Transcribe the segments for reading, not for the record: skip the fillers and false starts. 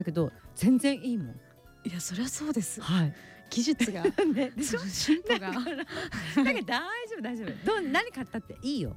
だけど全然いいもん。 いやそりゃそうです。 はい。 技術がね、でしょ。 その進歩がだから大丈夫大丈夫。何買ったっていいよ。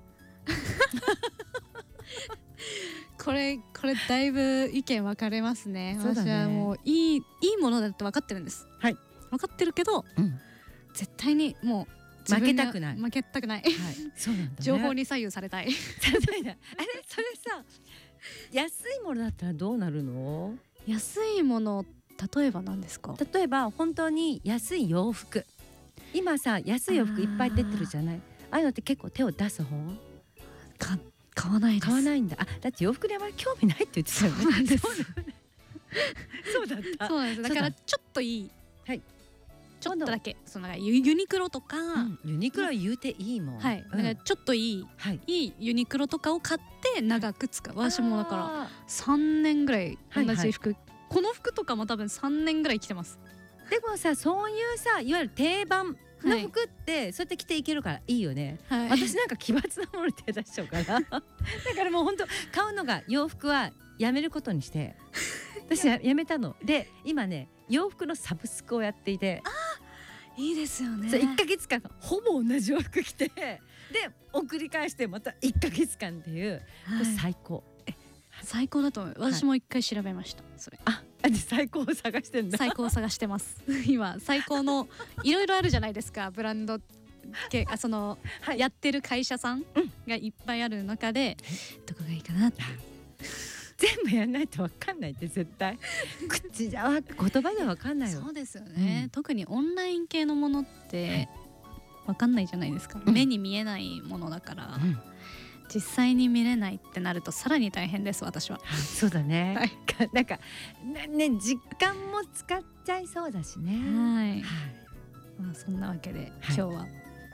これだいぶ意見分かれますね。 そうだね。 私はもういいものだって分かってるんです。 はい。 分かってるけど、絶対にもう負けたくない。 負けたくない。 はい。そうなんだね。 情報に左右されたい。 あれそれさ、安いものだったらどうなるの？ 安いもの例えば何ですか？ 例えば本当に安い洋服。今さ安い洋服いっぱい出てるじゃない。ああいうのって結構手を出す方？ 買わないです。 買わないんだ。だって洋服にあまり興味ないって言ってたよね。 そうなんです。 そうだった。 そうなんです。だからちょっといい。 はい。 ちょっとだけ。そのユニクロとか、 ユニクロ言うていいもん。 はい。だからちょっといいユニクロとかを買って長く使う。私もだから3年ぐらい同じ服。この服とかも多分3年ぐらい着てます。 でもさ、そういうさ、いわゆる定番の服ってそうやって着ていけるからいいよね。私なんか奇抜なものに手出しちゃうからだからもう本当買うのが洋服はやめることにして私やめたので、今ね洋服のサブスクをやっていて。 いいですよね。 1ヶ月間ほぼ同じ洋服着てで送り返してまた1ヶ月間っていう、最高。 最高だと思う。私も一回調べました。それ。 最高を探してんだ。 最高を探してます。今最高のいろいろあるじゃないですか。ブランド系その、やってる会社さんがいっぱいある中で、どこがいいかなって。 全部やんないと分かんないって絶対。口じゃ言葉で分かんないよ。 そうですよね。特にオンライン系のものって分かんないじゃないですか。目に見えないものだから。実際に見れないってなるとさらに大変です。私は。 そうだね。なんかね、実感も使っちゃいそうだしね。 まあそんなわけで今日は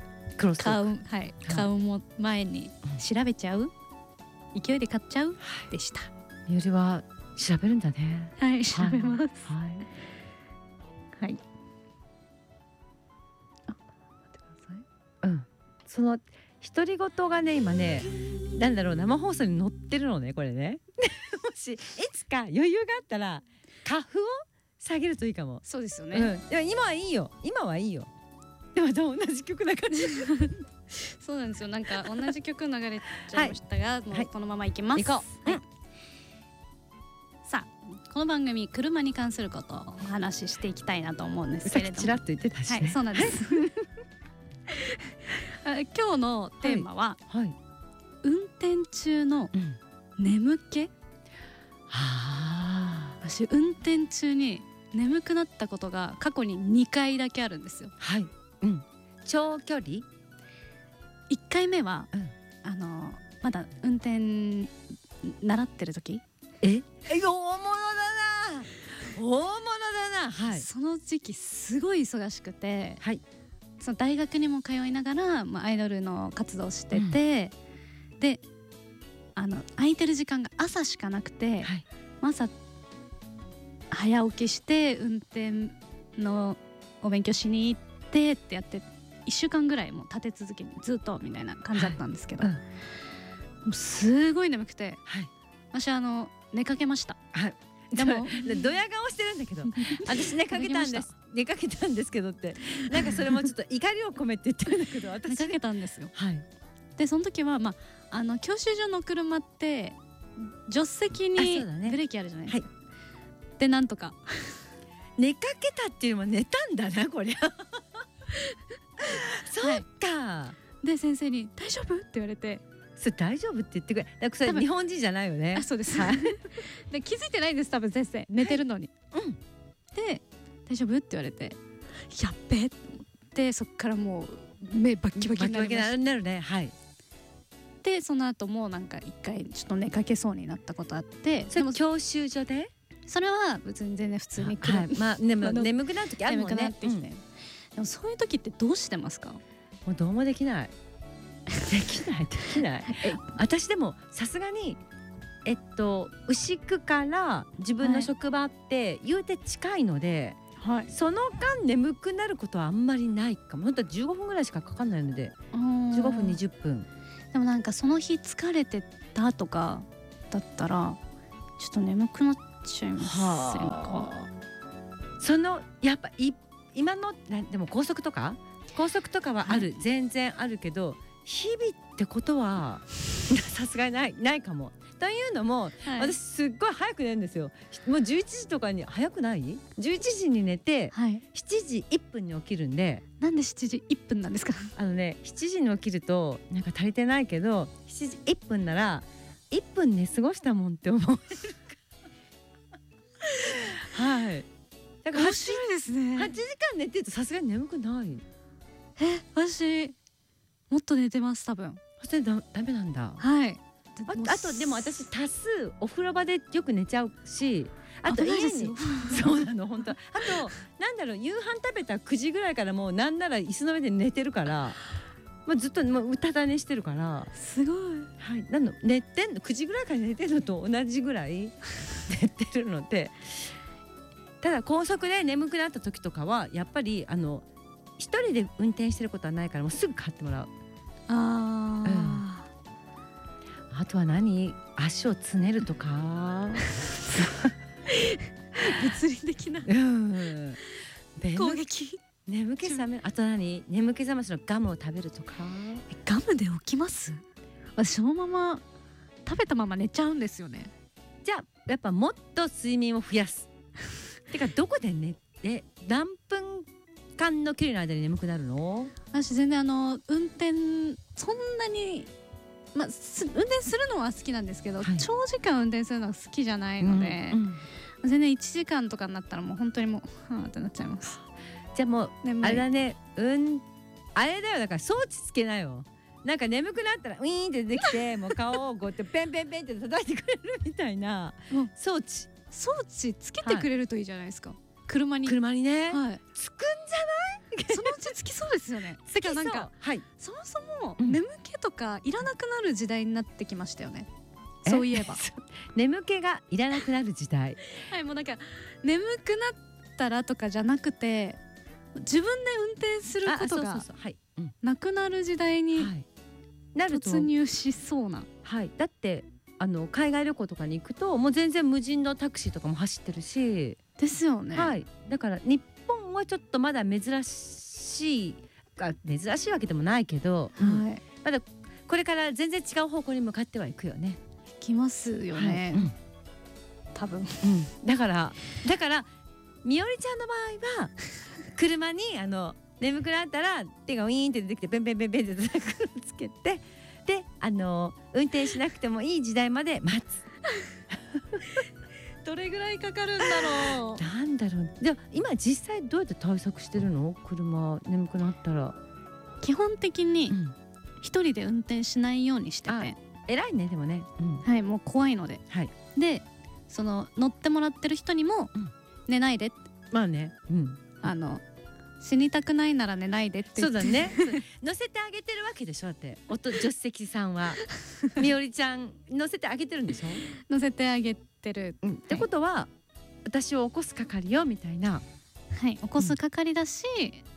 買うも前に調べちゃう、勢いで買っちゃうでした。 よりは調べるんだね。 はい、調べます。はい。待ってください。 その独り言がね今ね、なんだろう、生放送に載ってるのねこれね。もしいつか余裕があったらカフを下げるといいかも。 そうですよね。 でも今はいいよ。今はいいよ。でも同じ曲流れそうなんですよ。なんか同じ曲流れちゃいましたが、もうこのままいきます。 行こう。 さあ、この番組車に関することをお話ししていきたいなと思うんですけれども、 さっきちらっと言ってたしね。 そうなんです。今日のテーマは、運転中の眠気。私運転中に眠くなったことが過去に2回だけあるんですよ。 長距離。 1回目は、まだ運転習ってる時。 大物だな。大物だな。 その時期すごい忙しくて、その大学にも通いながら、アイドルの活動してて、で空いてる時間が朝しかなくて、朝早起きして運転のお勉強しに行ってってやって1週間ぐらいもう立て続けにずっとみたいな感じだったんですけど、もうすごい眠くて、私寝かけました。 でもドヤ顔してるんだけど、私寝かけたんですけどって、なんかそれもちょっと怒りを込めて言ってるんだけど、私寝かけたんですよ。でその時は教習所の車って助手席にブレーキあるじゃないですか。でなんとか寝かけたっていうのも寝たんだなこりゃ。そうか。 で先生に大丈夫って言われて。 それ大丈夫って言ってくれ。だからそれ日本人じゃないよね。 そうです。で気づいてないんです多分先生、寝てるのに。で大丈夫って言われて、やっべって思って、そっからもう目バッキバキになりました。 なるね。 でその後もなんか一回ちょっと寝かけそうになったことあって。 それ教習所で？ それは別に全然普通に眠くなる時あるもんね。 でもそういう時ってどうしてますか？ もうどうもできない。できない。私でもさすがに牛久から自分の職場って言うて近いので、その間眠くなることはあんまりないかも。本当は15分ぐらいしかかかんないので、15分20分。 でもなんかその日疲れてたとかだったらちょっと眠くなっちゃいませんか。 そのやっぱ今のでも高速とかはある、全然あるけど日々ってことはさすがにないかも。というのも、私すっごい早く寝るんですよ。もう11時とかに。早くない？ 11 時に寝て、7時1分に起きるんで。 なんで7時1分なんですか 7時に起きるとなんか足りてないけど、7時1分なら1分寝過ごしたもんって思えるはい。だから面白いですね。 8時間寝てるとさすがに眠くない？ 私もっと寝てます多分。 それダメなんだ。 はい。 あとでも私多数お風呂場でよく寝ちゃうし、あと家にそうなの本当。あとなんだろう、夕飯食べた9時ぐらいからもうなんなら椅子の上で寝てるから、もうずっとうたた寝してるから。 すごい。 はい。寝てんの9時ぐらいから寝てるのと同じぐらい寝てるので。ただ高速で眠くなった時とかはやっぱり一人で運転してることはないからもうすぐ買ってもらう。あとは足をつねるとか物理的な攻撃。 眠気覚め、あと眠気覚ましのガムを食べるとか。 ガムで起きます？私そのまま食べたまま寝ちゃうんですよね。 じゃあやっぱもっと睡眠を増やすてかどこで寝て何分間の距離の間に眠くなるの？ 私全然運転そんなに運転するのは好きなんですけど、長時間運転するのは好きじゃないので、全然1時間とかになったらもう本当にもうはーってなっちゃいます。 じゃあもうあれだね、あれだよ、だから装置つけなよ。なんか眠くなったらウィーンって出てきてもう顔をこうやってペンペンペンって叩いてくれるみたいな装置つけてくれるといいじゃないですか。車にね、つくんじゃない？ そのうちつきそうですよね。だからなんか、そもそも眠気とかいらなくなる時代になってきましたよね。そういえば眠気がいらなくなる時代もうなんか眠くなったらとかじゃなくて自分で運転することがなくなる時代に突入しそうな。 だって海外旅行とかに行くともう全然無人のタクシーとかも走ってるしですよね。 だから日本はちょっとまだ珍しいわけでもないけど、まだこれから全然違う方向に向かってはいくよね。 行きますよね、多分、 だからみおりちゃんの場合は車に眠くなったら手がウィーンって出てきてペンペンペンペンってつけてで運転しなくてもいい時代まで待つどれぐらいかかるんだろう。 なんだろう。じゃあ今実際どうやって対策してるの？車眠くなったら。 基本的に一人で運転しないようにしてて、 偉いねでもね、 もう怖いので、でその乗ってもらってる人にも寝ないでって、 まあね、 死にたくないなら寝ないでってそうだね乗せてあげてるわけでしょ。だって助手席さんはみおりちゃん乗せてあげてるんでしょ。 乗せてあげてる、 ってことは私を起こす係よみたいな。 起こす係だし、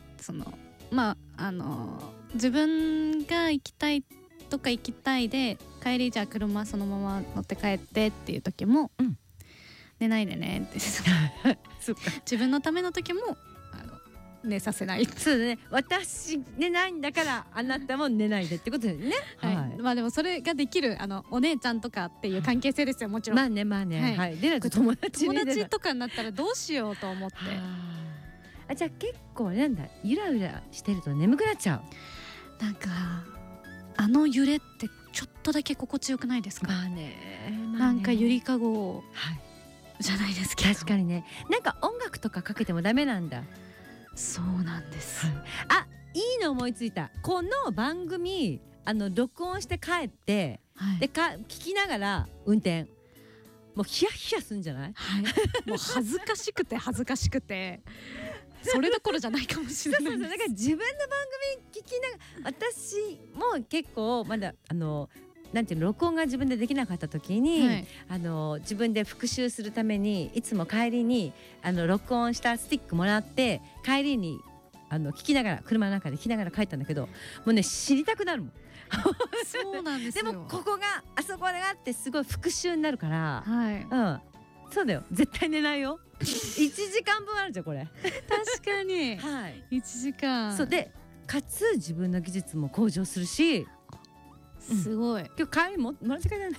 自分が行きたいとか行きたいで帰りじゃあ車そのまま乗って帰ってっていう時も、寝ないでねって自分のための時も寝させない。 そうだね、私寝ないんだからあなたも寝ないでってことだよね。 でもそれができるお姉ちゃんとかっていう関係性ですよ、もちろん。 まあねでないと友達とかになったらどうしようと思ってじゃあ結構なんだゆらゆらしてると眠くなっちゃう。なんか揺れってちょっとだけ心地よくないですか？なんかゆりかごじゃないですけど。 確かにね。なんか音楽とかかけてもダメなんだ。 そうなんです、 いいの思いついた。この番組録音して帰って、で聞きながら運転、もうヒヤヒヤすんじゃない？ もう恥ずかしくてそれどころじゃないかもしれない。 だから自分の番組聞きながら、私も結構まだなんていうの、録音が自分でできなかった時に、自分で復習するためにいつも帰りに録音したスティックもらって帰りに聞きながら車の中で聞きながら帰ったんだけど、もうね知りたくなるもんそうなんですよ。 でもここがあそこがあってすごい復習になるから、 そうだよ、絶対寝ないよ。1時間分あるじゃんこれ。 確かにはい 1時間。 そうで、かつ自分の技術も向上するし、 すごい。 今日帰りも間違いない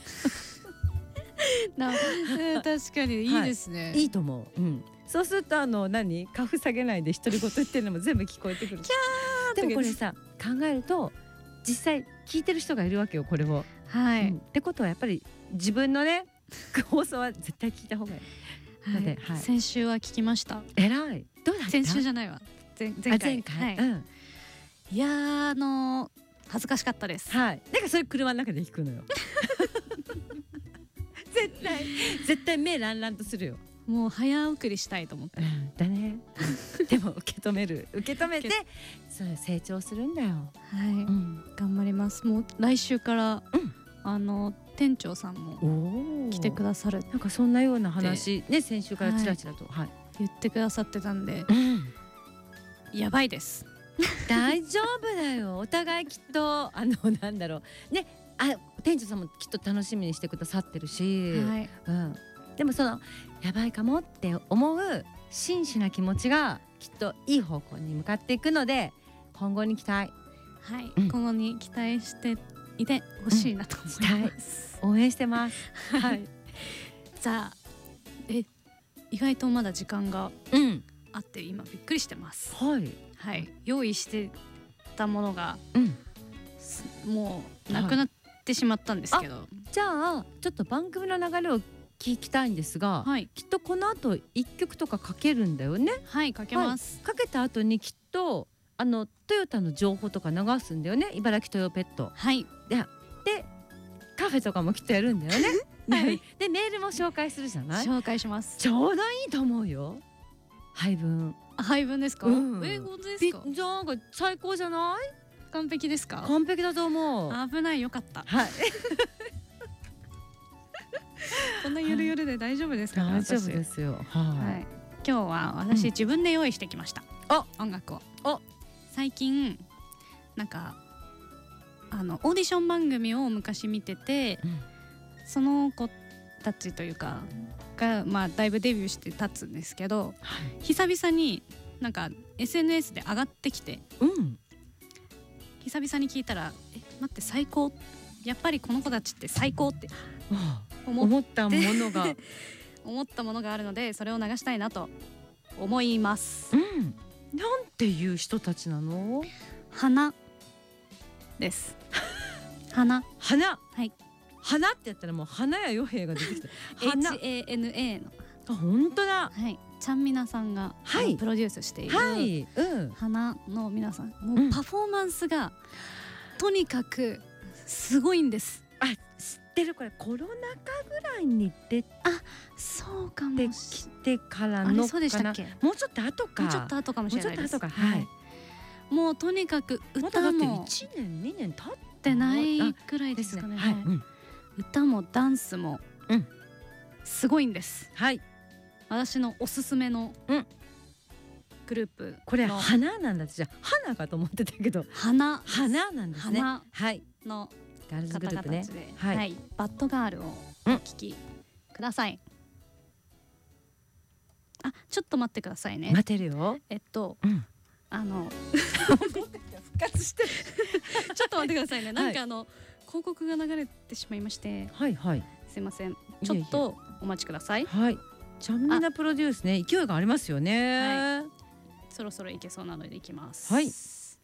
確かにいいですね。 いいと思う。そうするとカフ下げないで独り言言ってるのも全部聞こえてくる。でもこれさ考えると実際聞いてる人がいるわけよこれを。 はい。 ってことはやっぱり自分のね放送は絶対聞いた方がいい。 先週は聞きました。 えらい。どうだった？ 先週じゃないわ。前回。いや恥ずかしかったです。 はい。なんかそれ車の中で聞くのよ。絶対目ランランとするよ。 もう早送りしたいと思って。 だね。でも受け止めてそれ成長するんだよ。 はい。頑張ります。もう来週から店長さんも来てくださる。 なんかそんなような話ね、先週からちらちらと言ってくださってたんで、やばいです。 大丈夫だよ。お互いきっとなんだろうね、店長さんもきっと楽しみにしてくださってるし、でもそのやばいかもって思う真摯な気持ちがきっといい方向に向かっていくので、今後に期待。 はい、今後に期待していてほしいなと思います。 応援してます。はい。 じゃあ意外とまだ時間があって今びっくりしてます。はい。用意してたものがもうなくなってしまったんですけど、 じゃあちょっと番組の流れを聞きたいんですが、きっとこの後一曲とかかけるんだよね。 はい、かけます。 かけた後にきっとトヨタの情報とか流すんだよね。茨城トヨペット。 はい。 でカフェとかもきっとやるんだよね。でメールも紹介するじゃない。 紹介します。 ちょうどいいと思うよ。配分ですか？本当ですか？ じゃあ最高じゃない？ 完璧ですか？ 完璧だと思う。 危ない、よかった。 はい。 こんなゆるゆるで大丈夫ですか？ 大丈夫ですよ。 はい。今日は私自分で用意してきました。音楽を。最近なんかオーディション番組を昔見てて、その子たちというかがだいぶデビューして立つんですけど、久々になんか SNS で上がってきて、久々に聞いたら待って最高、やっぱりこの子たちって最高って思ったものがあるので、それを流したいなと思います。 なんていう人たちなの？ 花です。花。 はい。花ってやったらもう花や与兵が出てきた。 HANA の。 本当だ。 はい。ちゃんみなさんがプロデュースしている花の皆さん、もうパフォーマンスがとにかくすごいんです。 知ってる。これコロナ禍ぐらいに出てそうかもきてからのかな。 そうでしたっけ？ もうちょっと後か。 もうちょっと後かもしれないです。 はい。 もうとにかく歌も 1年2年経ってないくらいですかね。歌もダンスもすごいんです。はい。私のおすすめのグループ。 これ花なんだ。じゃあ花かと思ってたけど、花なんですね。 はい。のガールズグループね。はい。バッドガールをお聴きください。ちょっと待ってくださいね。 待てるよ。 復活してる。ちょっと待ってくださいね。なんか広告が流れてしまいまして、すいません。ちょっとお待ちください。 はい。ちゃんみなプロデュースね、勢いがありますよね。 そろそろいけそうなのでいきます。 はい。